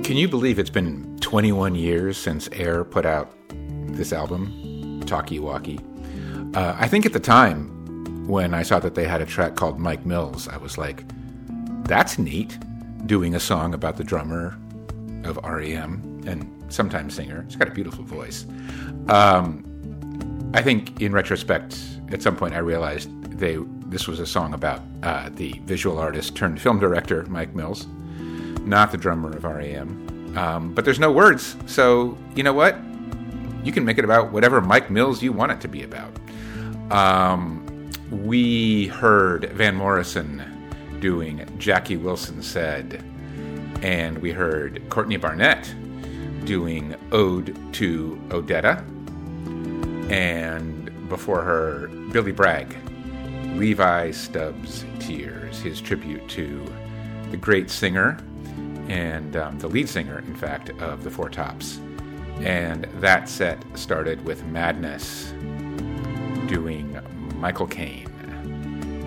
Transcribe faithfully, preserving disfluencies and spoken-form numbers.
Can you believe it's been twenty-one years since Air put out this album, Talkie Walkie? Uh, I think at the time when I saw that they had a track called Mike Mills, I was like, that's neat, doing a song about the drummer of R E M and sometimes singer. He's got a beautiful voice. Um, I think in retrospect, at some point I realized they this was a song about uh, the visual artist turned film director, Mike Mills, not the drummer of R E M. Um, but there's no words, so you know what? You can make it about whatever Mike Mills you want it to be about. Um, we heard Van Morrison doing Jackie Wilson Said, and we heard Courtney Barnett doing Ode to Odetta, and before her, Billy Bragg, Levi Stubbs' Tears, his tribute to the great singer and um, the lead singer, in fact, of the Four Tops. And that set started with Madness doing Michael Caine.